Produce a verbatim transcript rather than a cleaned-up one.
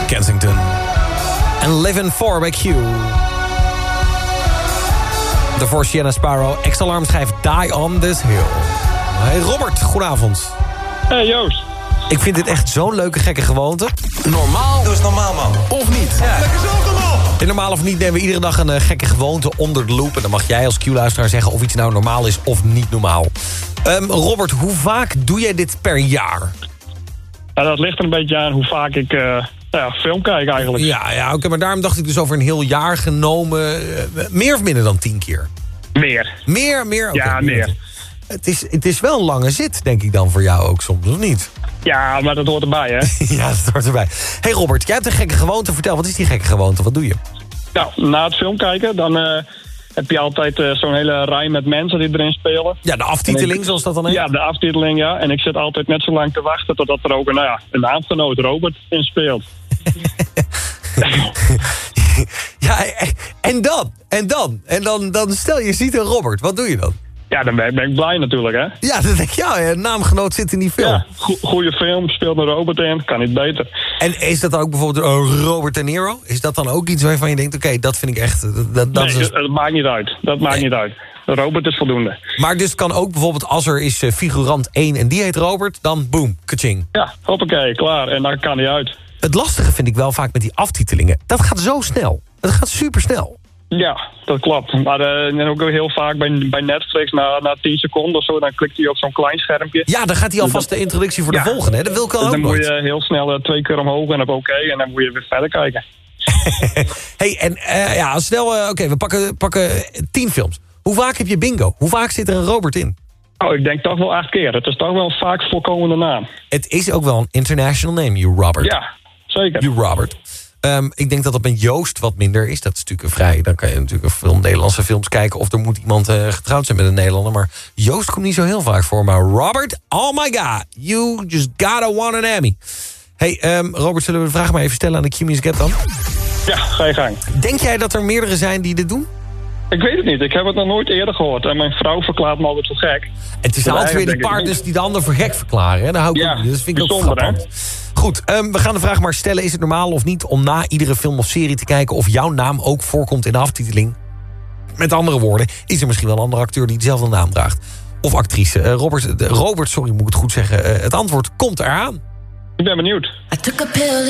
Kensington. En Living for bij Q. Daarvoor Sienna Sparrow. Ex-alarm schrijft Die on this hill. Hey Robert, goedenavond. Hey Joost. Ik vind dit echt zo'n leuke gekke gewoonte. Normaal. Doe eens normaal, man. Of niet. Ja. Lekker zelf normaal. In normaal of niet nemen we iedere dag een uh, gekke gewoonte onder de loep. En dan mag jij als Q-luisteraar zeggen of iets nou normaal is of niet normaal. Um, Robert, hoe vaak doe jij dit per jaar? Ja, dat ligt er een beetje aan hoe vaak ik uh, ja, film kijk eigenlijk. Ja, ja oké, okay, maar daarom dacht ik dus over een heel jaar genomen. Uh, meer of minder dan tien keer? Meer. Meer, meer? Okay, ja, meer. Het is, het is wel een lange zit, denk ik dan voor jou ook soms, of niet? Ja, maar dat hoort erbij, hè? Ja, dat hoort erbij. Hey Robert, jij hebt een gekke gewoonte. Vertel, wat is die gekke gewoonte? Wat doe je? Nou, na het film kijken, dan uh, heb je altijd uh, zo'n hele rij met mensen die erin spelen. Ja, de aftiteling, ik, zoals dat dan heet? Ja, de aftiteling, ja. En ik zit altijd net zo lang te wachten totdat er ook een, nou ja, een naamgenoot, Robert, in speelt. Ja, en dan? En dan? En dan, dan stel je ziet een Robert. Wat doe je dan? Ja, dan ben, ben ik blij natuurlijk, hè? Ja, dan denk ik, ja, een naamgenoot zit in die film. Ja, go- goede film, speelt een Robert in, kan niet beter. En is dat dan ook bijvoorbeeld uh, Robert De Niro? Is dat dan ook iets waarvan je denkt, oké, okay, dat vind ik echt... Dat, dat nee, is een... dat maakt niet uit. Dat maakt nee. niet uit. Robert is voldoende. Maar dus kan ook bijvoorbeeld, als er is uh, figurant één en die heet Robert, dan boom, kaching. Ja, hoppakee, klaar. En dan kan hij uit. Het lastige vind ik wel vaak met die aftitelingen. Dat gaat zo snel. Het gaat super snel. Ja, dat klopt. Maar uh, ook heel vaak bij, bij Netflix, na, na tien seconden of zo, dan klikt hij op zo'n klein schermpje. Ja, dan gaat hij alvast de introductie voor de ja. volgende. Hè? Dat wil ik al ook Dan nooit. moet je heel snel uh, twee keer omhoog en op oké, okay, en dan moet je weer verder kijken. Hey, en uh, ja, snel, uh, oké, okay, we pakken, pakken tien films. Hoe vaak heb je bingo? Hoe vaak zit er een Robert in? Oh, ik denk toch wel acht keer. Het is toch wel een vaak voorkomende naam. Het is ook wel een international name, you Robert. Ja, zeker. You Robert. Um, ik denk dat dat met Joost wat minder is. Dat is natuurlijk een vrij... Dan kan je natuurlijk een film, Nederlandse films kijken... of er moet iemand uh, getrouwd zijn met een Nederlander. Maar Joost komt niet zo heel vaak voor. Maar Robert, oh my god. You just gotta want an Emmy. Hey, um, Robert, zullen we de vraag maar even stellen aan de Q-Music Gap dan? Ja, ga je gang. Denk jij dat er meerdere zijn die dit doen? Ik weet het niet. Ik heb het nog nooit eerder gehoord. En mijn vrouw verklaart me altijd voor gek. Het is altijd weer die partners die de ander voor gek verklaren. Hè? Daar hou ik ja, ook niet. Dat vind ik ook bijzonder, frappant. Hè? Goed, um, we gaan de vraag maar stellen. Is het normaal of niet om na iedere film of serie te kijken... of jouw naam ook voorkomt in de aftiteling? Met andere woorden, is er misschien wel een andere acteur... die dezelfde naam draagt? Of actrice? Uh, Robert, uh, Robert, sorry, moet ik het goed zeggen. Uh, het antwoord komt eraan. Ik ben benieuwd. I took a pill.